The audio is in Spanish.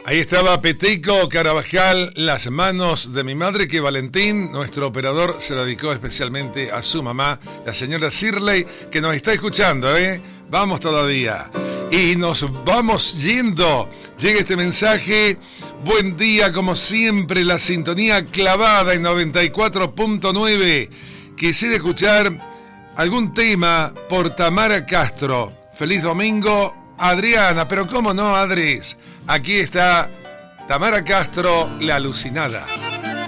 Ahí estaba Peteco Carabajal, Las manos de mi madre, que Valentín, nuestro operador, se lo dedicó especialmente a su mamá, la señora Shirley, que nos está escuchando, ¿eh? Vamos todavía. Y nos vamos yendo. Llega este mensaje. Buen día, como siempre, la sintonía clavada en 94.9. Quisiera escuchar algún tema por Tamara Castro. Feliz domingo, Adriana. Pero cómo no, Adris. Aquí está Tamara Castro, la alucinada.